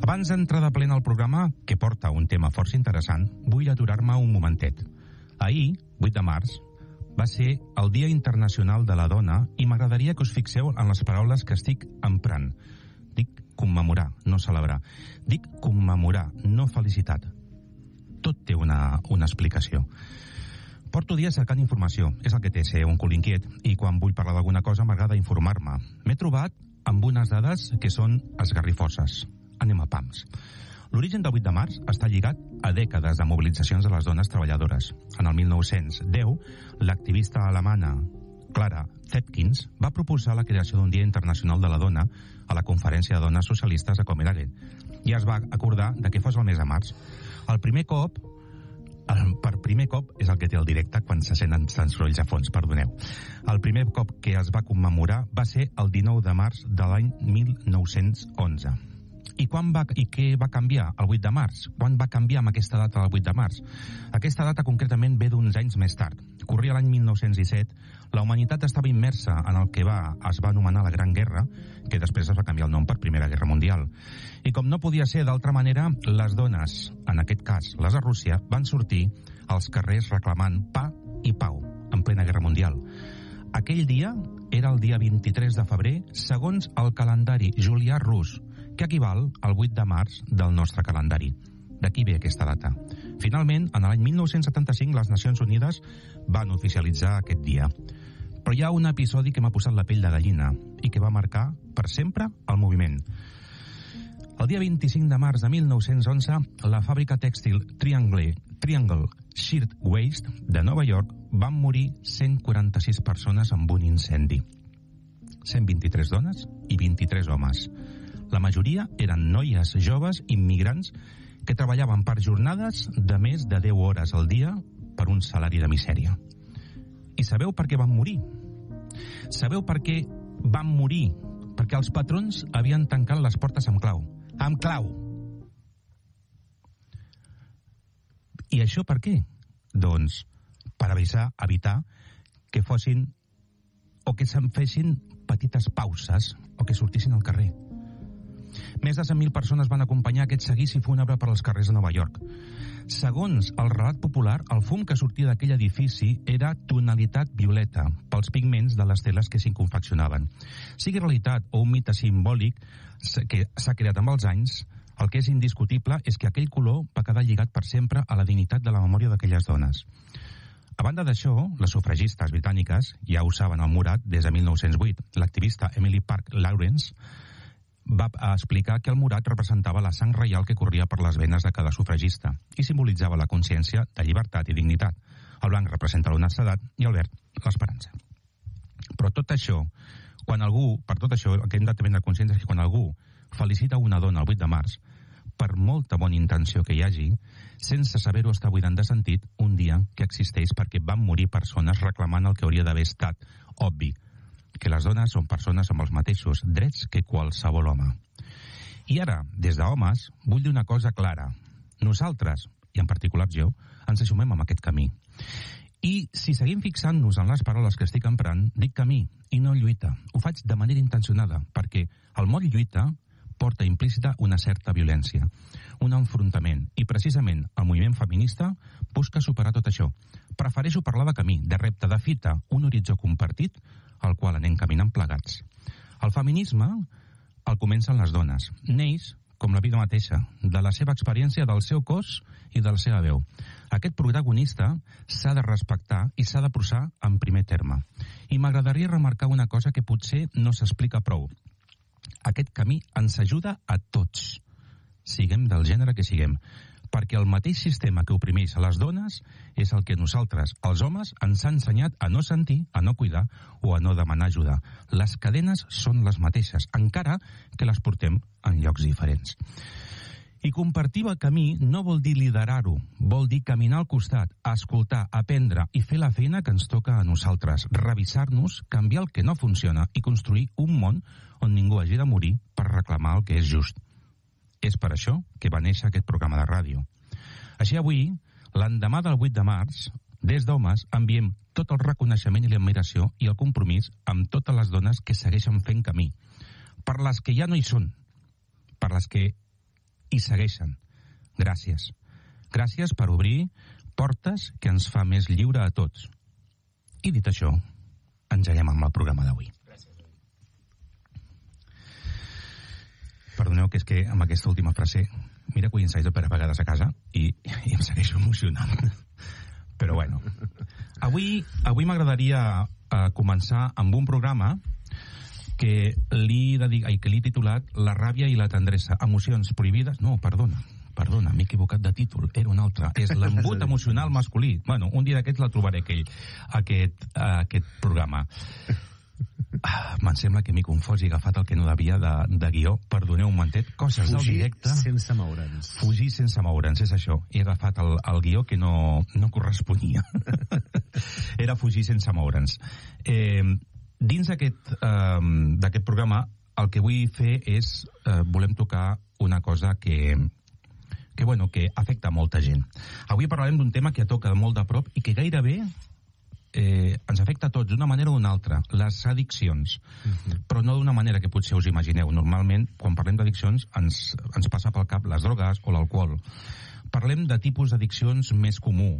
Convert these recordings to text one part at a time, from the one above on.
Abans d'entrar de plena al programa, que porta un tema força interessant, vull aturar-me un momentet. Ahir, 8 de març, va ser el Dia Internacional de la Dona i m'agradaria que us fixeu en les paraules que estic emprant. Dic commemorar, no celebrar. Dic commemorar, no felicitat. Tot té una explicació. Porto dies cercant informació, és el que té ser un cul inquiet, i quan vull parlar d'alguna cosa m'agrada informar-me. M'he trobat amb unes dades que són esgarrifoses. Anem a pams. L'origen del 8 de març està lligat a dècades de mobilitzacions de les dones treballadores. En el 1910, l'activista alemana Clara Zetkin va proposar la creació d'un Dia Internacional de la Dona a la Conferència de Dones Socialistes a Copenhague i es va acordar de que fos el mes de març. Per primer cop és el que té el directe quan se senten tants sorolls a fons, perdoneu. El primer cop que es va commemorar va ser el 19 de març de l'any 1911. I què va canviar el 8 de març? Quan va canviar amb aquesta data del 8 de març? Aquesta data concretament ve d'uns anys més tard. Corria l'any 1917, la humanitat estava immersa en el que es va anomenar la Gran Guerra, que després es va canviar el nom per Primera Guerra Mundial. I com no podia ser d'altra manera, les dones, en aquest cas les de Rússia, van sortir als carrers reclamant pa i pau en plena Guerra Mundial. Aquell dia era el dia 23 de febrer, segons el calendari julià rus, que equival al 8 de març del nostre calendari. D'aquí ve aquesta data. Finalment, en l'any 1975, les Nacions Unides van oficialitzar aquest dia. Però hi ha un episodi que m'ha posat la pell de gallina i que va marcar per sempre el moviment. El dia 25 de març de 1911, la fàbrica tèxtil Triangle Shirtwaist de Nova York van morir 146 persones amb un incendi. 123 dones i 23 homes. La majoria eren noies joves immigrants que treballaven per jornades de més de 10 hores al dia per un salari de misèria. I sabeu per què van morir? Sabeu per què van morir? Perquè els patrons havien tancat les portes amb clau. Amb clau! I això per què? Doncs per evitar que fossin o que se'n fessin petites pauses o que sortissin al carrer. Més de 100.000 persones van acompanyar aquest seguici fúnebre per als carrers de Nova York. Segons el relat popular, el fum que sortia d'aquell edifici era tonalitat violeta pels pigments de les teles que s'hi confeccionaven. Sigui realitat o un mite simbòlic que s'ha creat amb els anys, el que és indiscutible és que aquell color va quedar lligat per sempre a la dignitat de la memòria d'aquelles dones. A banda d'això, les sufragistes britàniques ja usaven el morat des de 1908. L'activista Emily Park Lawrence va explicar que el morat representava la sang reial que corria per les venes de cada sufragista i simbolitzava la consciència de llibertat i dignitat. El blanc representa l'honestedat i el verd, l'esperança. Però tot això, el que hem de tenir consciència és que quan algú felicita una dona el 8 de març, per molta bona intenció que hi hagi, sense saber-ho està buidant de sentit un dia que existeix perquè van morir persones reclamant el que hauria d'haver estat obvi, que les dones són persones amb els mateixos drets que qualsevol home. I ara, des d'homes, vull dir una cosa clara. Nosaltres, i en particular jo, ens assumem amb aquest camí. I si seguim fixant-nos en les paraules que estic emprant, dic camí i no lluita. Ho faig de manera intencionada, perquè el mot lluita porta implícita una certa violència, un enfrontament, i precisament el moviment feminista busca superar tot això. Prefereixo parlar de camí, de repte, de fita, un horitzó compartit al qual anem caminant plegats. El feminisme el comencen les dones. Neix, com la vida mateixa, de la seva experiència, del seu cos i de la seva veu. Aquest protagonista s'ha de respectar i s'ha de posar en primer terme. I m'agradaria remarcar una cosa que potser no s'explica prou. Aquest camí ens ajuda a tots, siguem del gènere que siguem, perquè el mateix sistema que oprimeix a les dones és el que nosaltres, els homes, ens ha ensenyat a no sentir, a no cuidar o a no demanar ajuda. Les cadenes són les mateixes, encara que les portem en llocs diferents. I compartir el camí no vol dir liderar-ho, vol dir caminar al costat, escoltar, aprendre i fer la feina que ens toca a nosaltres, revisar-nos, canviar el que no funciona i construir un món on ningú hagi de morir per reclamar el que és just. És per això que va néixer aquest programa de ràdio. Així avui, l'endemà del 8 de març, des d'Homes enviem tot el reconeixement i l'admiració i el compromís amb totes les dones que segueixen fent camí, per les que ja no hi són, per les que i segueixen. Gràcies. Gràcies per obrir portes que ens fa més lliure a tots. I dit això, engegem amb el programa d'avui. Perdoneu, que és que amb aquesta última frase mira que ho ensaio per a vegades a casa i em segueixo emocionant. Però bueno, avui m'agradaria començar amb un programa que li he titulat La ràbia i la tendresa, emocions prohibides... No, perdona, m'he equivocat de títol, era un altre. És l'embut emocional masculí. Bueno, un dia d'aquests la trobaré, aquest programa. Me'n sembla que m'he confós i agafat el que no devia de guió. Perdoneu un momentet, coses del directe. Fugir sense moure'ns. Fugir sense moure'ns, és això. He agafat el guió que no corresponia. Era fugir sense moure'ns. Dins d'aquest programa, el que vull fer és, volem tocar una cosa que afecta molta gent. Avui parlarem d'un tema que toca molt de prop i que gairebé ens afecta a tots d'una manera o d'una altra, les addiccions. Però no d'una manera que potser us imagineu. Normalment, quan parlem d'addiccions, ens passa pel cap les drogues o l'alcohol. Parlem de tipus d'addiccions més comú,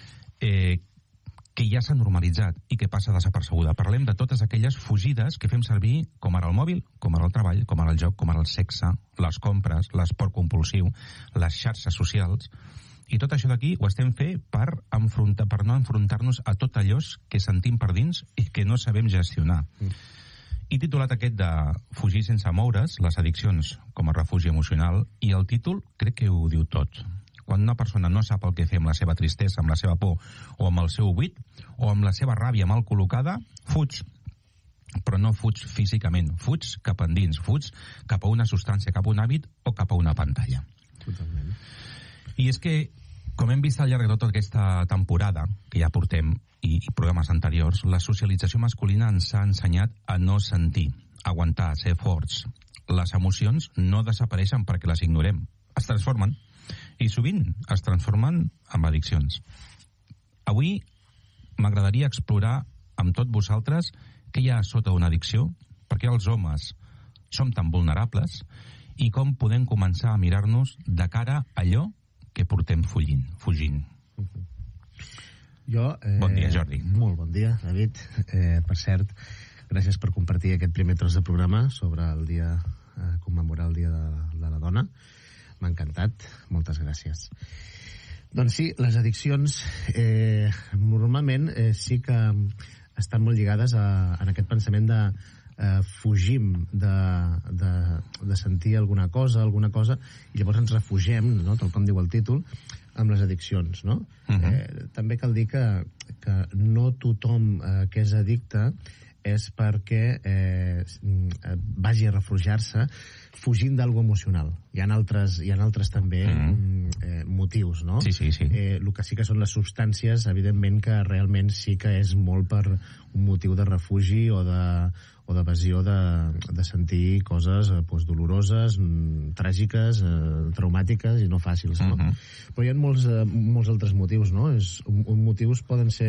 que ja s'ha normalitzat i que passa desapercebuda. Parlem de totes aquelles fugides que fem servir, com ara el mòbil, com ara el treball, com ara el joc, com ara el sexe, les compres, l'esport compulsiu, les xarxes socials. I tot això d'aquí ho estem fent per no enfrontar-nos a tot allò que sentim per dins i que no sabem gestionar. He titulat aquest de Fugir sense moure's, les addiccions com a refugi emocional, i el títol crec que ho diu tot. Quan una persona no sap el que fer amb la seva tristesa, amb la seva por, o amb el seu buit, o amb la seva ràbia mal col·locada, fuig. Però no fuig físicament, fuig cap endins, fuig cap a una substància, cap a un hàbit o cap a una pantalla. Totalment. I és que, com hem vist al llarg de tota aquesta temporada, que ja portem, i programes anteriors, la socialització masculina ens ha ensenyat a no sentir, a aguantar, a ser forts. Les emocions no desapareixen perquè les ignorem, es transformen, i sovint es transformen en addiccions. Avui m'agradaria explorar amb tot vosaltres què hi ha sota una addicció, per què els homes som tan vulnerables i com podem començar a mirar-nos de cara a allò que portem fugint. Bon dia, Jordi. Molt bon dia, David. Per cert, gràcies per compartir aquest primer tros de programa sobre el dia, commemorar el Dia de la Dona. M'ha encantat, moltes gràcies. Doncs sí, les addiccions normalment sí que estan molt lligades en aquest pensament de fugim de sentir alguna cosa, i llavors ens refugiem, no? Tal com diu el títol, amb les addiccions, no? També cal dir que no tothom que és addicte és perquè vagi a refugiar-se fugint d'alguna emocional. Hi ha altres també motius, no? Sí. El que sí que són les substàncies, evidentment que realment sí que és molt per un motiu de refugi o d'evasió de sentir coses doloroses, tràgiques, traumàtiques i no fàcils, no? Però hi ha molts altres motius, no? Motius poden ser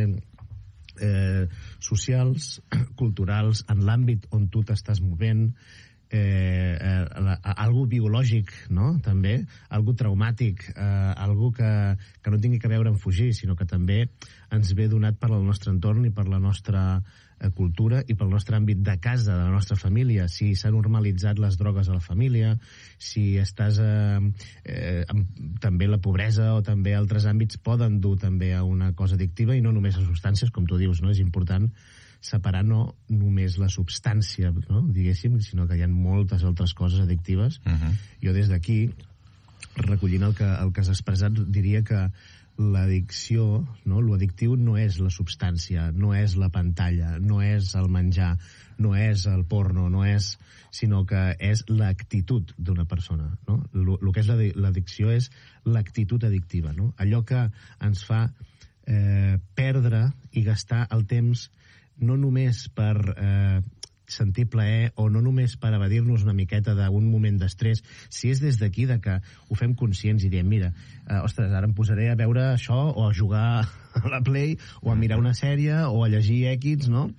socials, culturals, en l'àmbit on tu t'estàs movent, algo biològic, no? També, algo traumàtic, algo que no tingui que veure amb fugir, sinó que també ens ve donat per al nostre entorn i per la nostra cultura i pel nostre àmbit de casa, de la nostra família. Si s'ha normalitzat les drogues a la família, si estàs també la pobresa o també altres àmbits poden dur també a una cosa addictiva i no només a substàncies, com tu dius, no? És important separar no només la substància, no? Diguéssim, sinó que hi ha moltes altres coses addictives. Jo des d'aquí, recollint el que has expressat, diria que l'addicció, no? L'addictiu no és la substància, no és la pantalla, no és el menjar, no és el porno, sinó que és l'actitud d'una persona, no? El que és l'addicció és l'actitud addictiva, no? Allò que ens fa perdre i gastar el temps no només per sentir plaer o no només per evadir-nos una miqueta d'un moment d'estrès, si és des d'aquí de que ho fem conscients i diem, mira, ostres, ara em posaré a veure això o a jugar a la Play o a mirar una sèrie o a llegir X, no?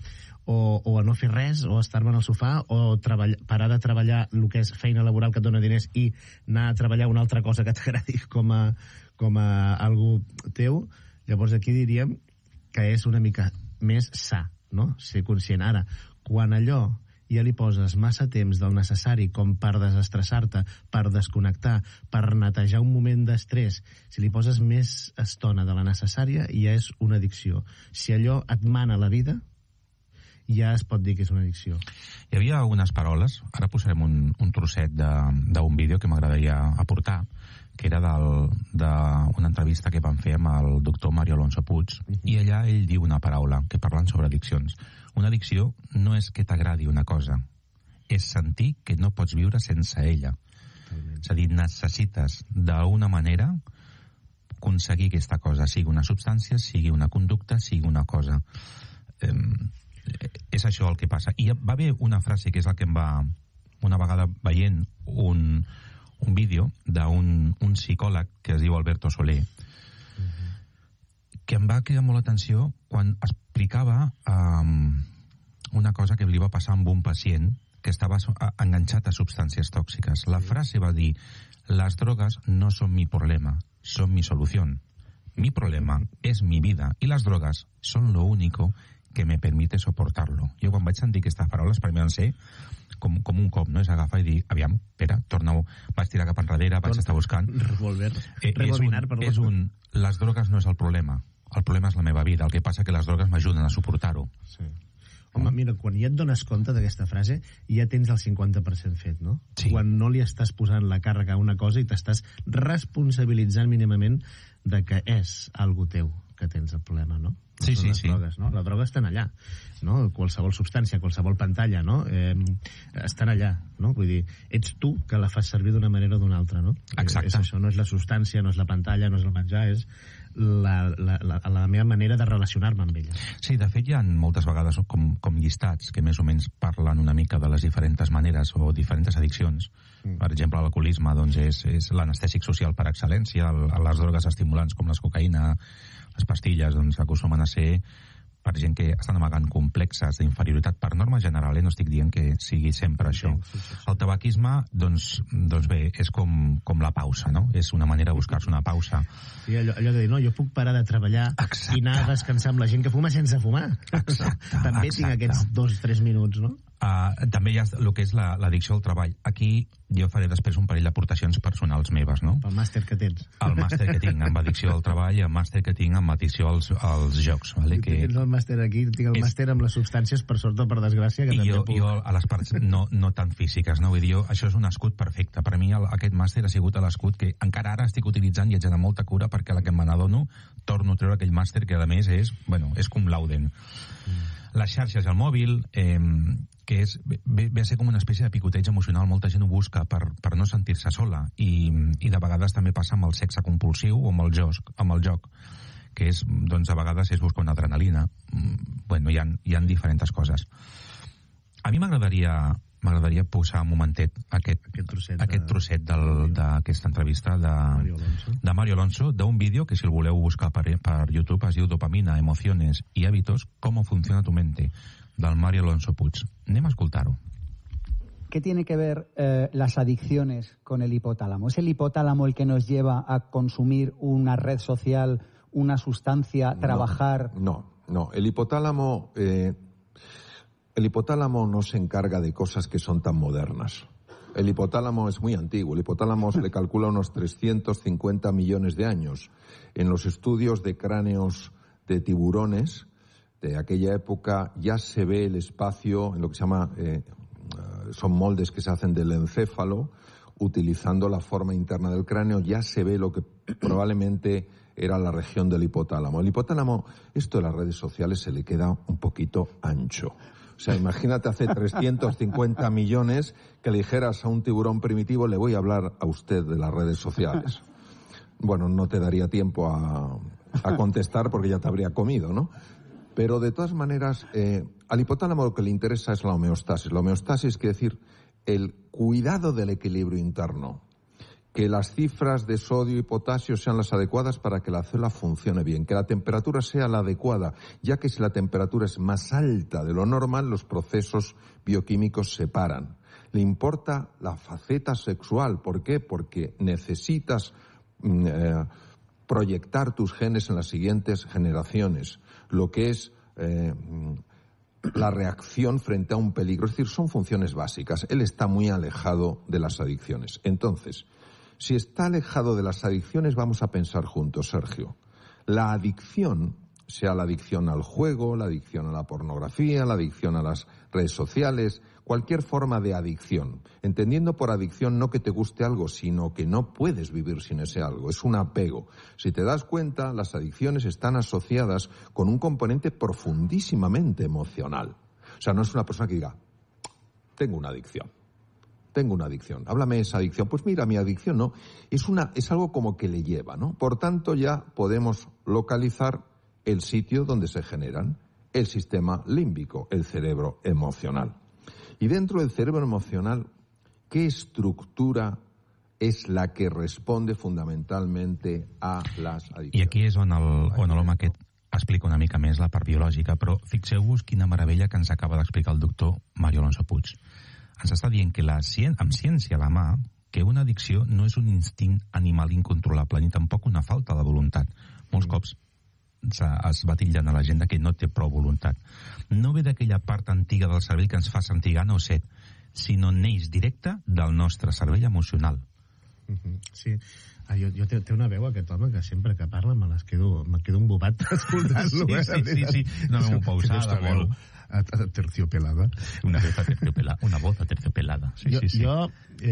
o a no fer res, o estar-me al sofà, o parar de treballar el que és feina laboral que et dona diners i anar a treballar una altra cosa que t'agradi com a algú teu. Llavors aquí diríem que és una mica més sa, no? Ser conscient. Ara, quan allò ja li poses massa temps del necessari com per desestressar-te, per desconnectar, per netejar un moment d'estrès, si li poses més estona de la necessària, ja és una addicció. Si allò et mana la vida, ja es pot dir que és una addicció. Hi havia unes paroles, ara posarem un trosset d'un vídeo que m'agradaria aportar, que era d'una entrevista que van fer amb el doctor Mario Alonso Puig, i allà ell diu una paraula, que parlen sobre addiccions. Una addicció no és que t'agradi una cosa, és sentir que no pots viure sense ella. Totalment. És a dir, necessites d'una manera aconseguir aquesta cosa, sigui una substància, sigui una conducta, sigui una cosa. És això el que passa. I va haver una frase que és el que em va, una vegada veient un vídeo d'un psicòleg que es diu Alberto Soler, que em va cridar molt l'atenció quan explicava una cosa que li va passar amb un pacient que estava enganxat a substàncies tòxiques. La frase va dir: las drogas no son mi problema, son mi solución. Mi problema es mi vida y las drogas son lo único que me permite soportarlo. Jo quan vaig sentir aquestes paraules, per mi van ser com un cop, no? És agafar i dir, aviam, espera, torna-ho, vaig tirar cap enrere, vaig estar buscant. Rebobinar, perdó. Les drogues no és el problema és la meva vida, el que passa que les drogues m'ajuden a suportar-ho. Sí. Home, mira, quan ja et dones compte d'aquesta frase, ja tens el 50% fet, no? Sí. Quan no li estàs posant la càrrega a una cosa i t'estàs responsabilitzant mínimament de que és algo teu que tens el problema, no? Sí. Drogues, no? Les drogues estan allà, no? Qualsevol substància, qualsevol pantalla, no? Estan allà, no? Vull dir, ets tu que la fas servir d'una manera o d'una altra, no? Exacte. És això, no és la substància, no és la pantalla, no és el menjar, és la meva manera de relacionar-me amb ella. Sí, de fet hi ha moltes vegades com llistats que més o menys parlen una mica de les diferents maneres o diferents addiccions. Per exemple, l'alcoholisme doncs, és l'anestèsic social per excel·lència, les drogues estimulants com la cocaïna, les pastilles, doncs acostumen a ser per gent que estan amagant complexes d'inferioritat per norma general, no estic dient que sigui sempre això. Sí. El tabaquisme, doncs bé, és com la pausa, no? És una manera de buscar-se una pausa. Sí, allò de dir, no, jo puc parar de treballar i anar a descansar amb la gent que fuma sense fumar. Exacte. També tinc aquests 2-3 minuts, no? També hi ha el que és l'addicció al treball. Aquí jo faré després un parell d'aportacions personals meves, no? El màster que tens. El màster que tinc amb addicció al treball i el màster que tinc amb addicció als jocs. Vale? Que tens el màster aquí, tinc el màster amb les substàncies, per sort o per desgràcia. Que I jo a les parts no tan físiques, no? Vull dir, això és un escut perfecte. Per mi aquest màster ha sigut l'escut que encara ara estic utilitzant i haig d'anar molta cura perquè a la que me n'adono torno a treure aquell màster que a més és cum laude. Les xarxes i el mòbil, que ve a ser com una espècie de picoteig emocional. Molta gent ho busca per no sentir-se sola i de vegades també passa amb el sexe compulsiu o amb el joc, que és, doncs, a vegades és buscar una adrenalina. Hi ha diferents coses. A mi m'agradaria posar un momentet aquest trosset d'aquesta entrevista de Mario Alonso, d'un vídeo que si el voleu buscar per YouTube es diu Dopamina, emociones y hábitos, cómo funciona tu mente, del Mario Alonso Puig. Anem a escoltar-ho. ¿Qué tiene que ver las adicciones con el hipotálamo? ¿Es el hipotálamo el que nos lleva a consumir una red social, una sustancia, trabajar? No. El hipotálamo no se encarga de cosas que son tan modernas. El hipotálamo es muy antiguo. El hipotálamo se le calcula unos 350 millones de años. En los estudios de cráneos de tiburones de aquella época ya se ve el espacio en lo que se llama... son moldes que se hacen del encéfalo, utilizando la forma interna del cráneo, ya se ve lo que probablemente era la región del hipotálamo. El hipotálamo, esto de las redes sociales se le queda un poquito ancho. O sea, imagínate hace 350 millones que le dijeras a un tiburón primitivo, le voy a hablar a usted de las redes sociales. Bueno, no te daría tiempo a contestar porque ya te habría comido, ¿no? Pero de todas maneras, al hipotálamo lo que le interesa es la homeostasis. La homeostasis quiere decir el cuidado del equilibrio interno. que las cifras de sodio y potasio sean las adecuadas para que la célula funcione bien, que la temperatura sea la adecuada, ya que si la temperatura es más alta de lo normal, los procesos bioquímicos se paran. Le importa la faceta sexual. ¿Por qué? Porque necesitas proyectar tus genes en las siguientes generaciones, lo que es la reacción frente a un peligro. Es decir, son funciones básicas. Él está muy alejado de las adicciones. Entonces, si está alejado de las adicciones, vamos a pensar juntos, Sergio. La adicción, sea la adicción al juego, la adicción a la pornografía, la adicción a las redes sociales, cualquier forma de adicción, entendiendo por adicción no que te guste algo, sino que no puedes vivir sin ese algo, es un apego. Si te das cuenta, las adicciones están asociadas con un componente profundísimamente emocional. O sea, no es una persona que diga, tengo una adicción. Háblame de esa adicción. Pues mira, mi adicción no. Es algo como que le lleva, ¿no? Por tanto, ya podemos localizar el sitio donde se generan, el sistema límbico, el cerebro emocional. Y dentro del cerebro emocional, ¿qué estructura és la que responde fundamentalmente a les addiccions? I aquí és on l'home aquest explica una mica més la part biològica, però fixeu-vos quina meravella que ens acaba d'explicar el doctor Mario Alonso Puig. Ens està dient que amb ciència a la mà, que una addicció no és un instint animal incontrolable, ni tampoc una falta de voluntat. Molts cops es va titllant a la gent que no té prou voluntat. No ve d'aquella part antiga del cervell que ens fa sentir gana o set, sinó neix directe del nostre cervell emocional. Sí, jo té una veu aquest home que sempre que parla me quedo embobat escoltant-lo. Sí, una veu pausada, molt terciopelada. Una voz aterciopelada. Jo,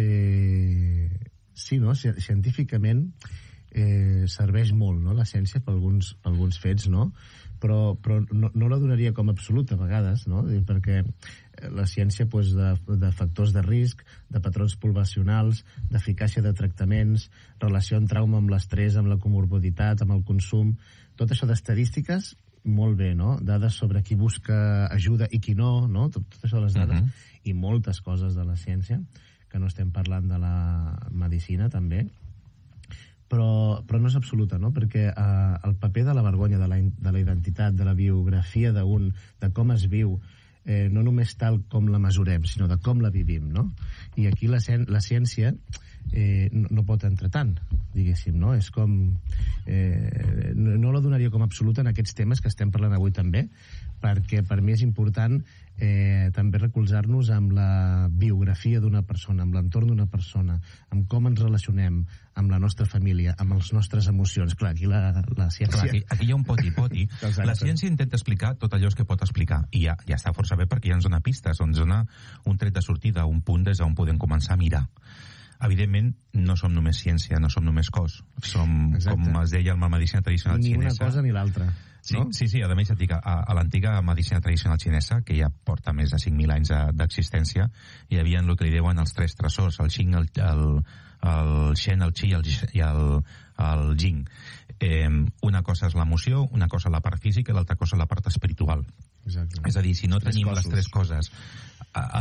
científicament serveix molt, no?, la ciència per alguns fets, no? Però no la donaria com absoluta a vegades, no? Perquè la ciència de factors de risc, de patrons poblacionals, d'eficàcia de tractaments, relació amb trauma, amb l'estrès, amb la comorbiditat, amb el consum, tot això d'estadístiques, molt bé, no? Dades sobre qui busca ajuda i qui no, no? Tot això de les dades, i moltes coses de la ciència, que no estem parlant de la medicina, també, però no és absoluta, no? Perquè el paper de la vergonya, de la identitat, de la biografia d'un, de com es viu, no només tal com la mesurem, sinó de com la vivim, no? I aquí la ciència no pot entrar tant, diguéssim, no? És com... no la donaria com absoluta en aquests temes que estem parlant avui també, perquè per mi és important també recolzar-nos amb la biografia d'una persona, amb l'entorn d'una persona, amb com ens relacionem amb la nostra família, amb les nostres emocions. Clar, aquí la ciència... Clar, aquí hi ha un poti-poti. La ciència intenta explicar tot allò que pot explicar, i ja està força bé perquè ja ens dona pistes, ens dona un tret de sortida, un punt des d'on podem començar a mirar. Evidentment, no som només ciència, no som només cos. Som, com es deia, la medicina tradicional xinesa. Ni una cosa ni l'altra. No? Sí, a més et dic, a l'antiga medicina tradicional xinesa, que ja porta més de 5.000 anys d'existència, hi havia el que li deuen els tres tresors, el Xing, el Shen, el Qi i el Jing. Una cosa és l'emoció, una cosa la part física i l'altra cosa la part espiritual. Exacte. És a dir, si no tenim les tres coses